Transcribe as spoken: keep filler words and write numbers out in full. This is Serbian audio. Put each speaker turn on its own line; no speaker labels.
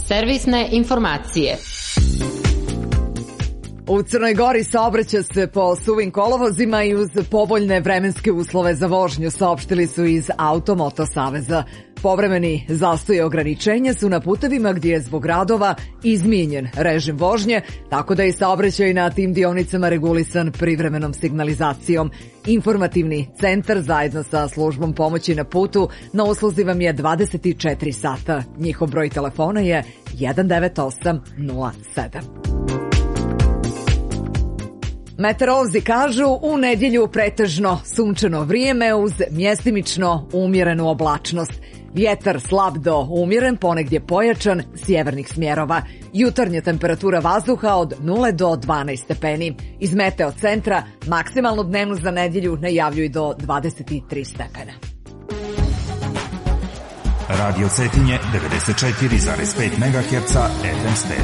Servisne informacije.
U Crnoj Gori saobraća se po suvim kolovozima i uz povoljne vremenske uslove za vožnju, saopštili su iz Automoto saveza. Povremeni zastoj i ograničenja su na putevima gdje je zbog radova izmijenjen režim vožnje, tako da je saobraćaj na tim dionicama regulisan privremenom signalizacijom. Informativni centar zajedno sa službom pomoći na putu na usluzi vam je dvadeset četiri sata. Njihov broj telefona je jedan devet osam nula sedam. Meteorolozi kažu u nedjelju pretežno sunčano vrijeme uz mjestimično umjerenu oblačnost. Vjetar slab do umjeren, ponegdje pojačan, sjevernih smjerova. Jutarnja temperatura vazduha od nula do dvanaest stepeni. Iz meteo centra maksimalnu dnevnu za nedjelju najavljuju do dvadeset tri stepena.
Radio Cetinje devedeset četiri zarez pet megaherca F M stereo.